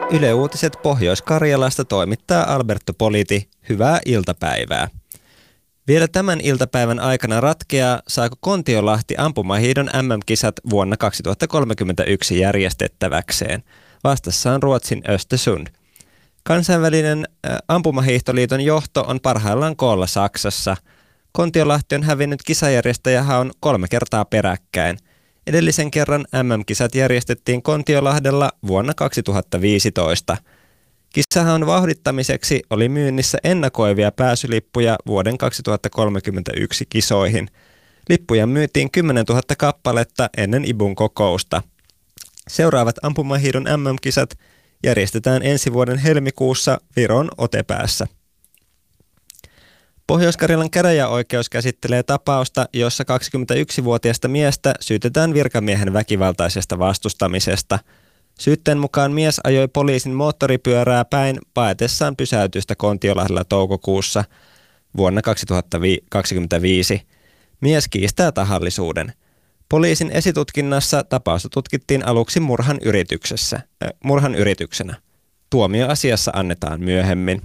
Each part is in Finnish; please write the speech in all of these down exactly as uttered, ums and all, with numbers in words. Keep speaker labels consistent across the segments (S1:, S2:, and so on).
S1: Yle Uutiset Pohjois-Karjalasta toimittaa Alberto Politi. Hyvää iltapäivää. Vielä tämän iltapäivän aikana ratkeaa, saako Kontiolahti ampumahiihdon M M-kisat vuonna kaksituhattakolmekymmentäyksi järjestettäväkseen. Vastassa on Ruotsin Östersund. Kansainvälinen äh, ampumahiihtoliiton johto on parhaillaan koolla Saksassa. Kontiolahti on hävinnyt kisajärjestäjähaun kolme kertaa peräkkäin. Edellisen kerran M M-kisat järjestettiin Kontiolahdella vuonna kaksituhattaviisitoista. Kissahaun vauhdittamiseksi oli myynnissä ennakoivia pääsylippuja vuoden kaksituhattakolmekymmentäyksi kisoihin. Lippuja myytiin kymmenentuhatta kappaletta ennen I B U:n kokousta. Seuraavat ampumahiihdon M M-kisat järjestetään ensi vuoden helmikuussa Viron Otepäässä. Pohjois-Karjalan käräjäoikeus käsittelee tapausta, jossa kaksikymmentäyksivuotiaista miestä syytetään virkamiehen väkivaltaisesta vastustamisesta. Syytteen mukaan mies ajoi poliisin moottoripyörää päin paetessaan pysäytystä Kontiolahdella toukokuussa vuonna kaksituhattakaksikymmentäviisi. Mies kiistää tahallisuuden. Poliisin esitutkinnassa tapausta tutkittiin aluksi murhan, yrityksessä, äh, murhan yrityksenä. Tuomio asiassa annetaan myöhemmin.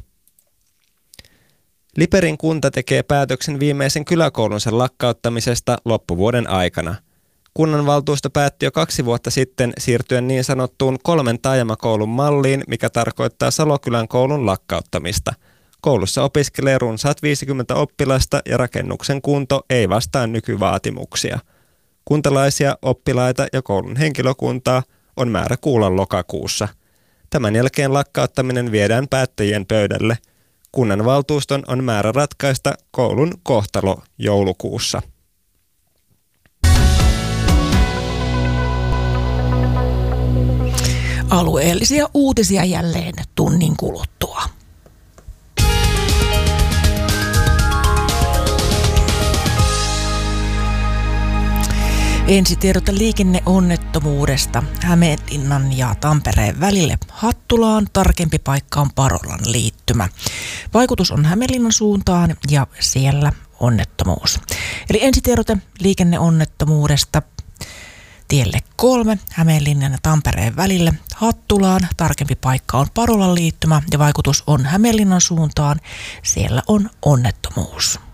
S1: Liperin kunta tekee päätöksen viimeisen kyläkoulunsa lakkauttamisesta loppuvuoden aikana. Kunnanvaltuusto päätti jo kaksi vuotta sitten siirtyä niin sanottuun kolmen taajamakoulun malliin, mikä tarkoittaa Salokylän koulun lakkauttamista. Koulussa opiskelee runsaat viisikymmentä oppilasta ja rakennuksen kunto ei vastaa nykyvaatimuksia. Kuntalaisia, oppilaita ja koulun henkilökuntaa on määrä kuulla lokakuussa. Tämän jälkeen lakkauttaminen viedään päättäjien pöydälle. Kunnanvaltuuston on määrä ratkaista koulun kohtalo joulukuussa.
S2: Alueellisia uutisia jälleen tunnin kuluttua. Ensitiedot liikenneonnettomuudesta Hämeenlinnan ja Tampereen välille Hattulaan, tarkempi paikka on Parolan liittymä. Vaikutus on Hämeenlinnan suuntaan ja siellä onnettomuus. Eli ensitiedote liikenneonnettomuudesta tielle kolme Hämeenlinnan ja Tampereen välille Hattulaan, tarkempi paikka on Parolan liittymä ja vaikutus on Hämeenlinnan suuntaan, siellä on onnettomuus.